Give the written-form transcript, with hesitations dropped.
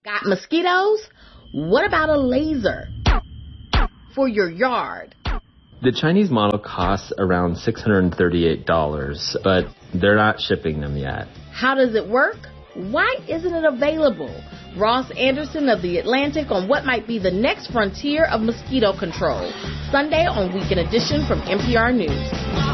Got mosquitoes? What about a laser for your yard? The Chinese model costs around $638, but they're not shipping them yet. How does it work? Why isn't it available? Ross Anderson of The Atlantic on what might be the next frontier of mosquito control. Sunday on Weekend Edition from NPR News.